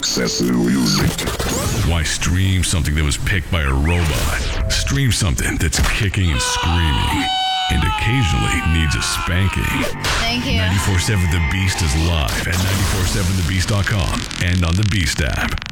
excessive music. Why stream something that was picked by a robot? Stream something that's kicking and screaming and occasionally needs a spanking. Thank you. 94.7 The Beast is live at 94.7thebeast.com and on the Beast app.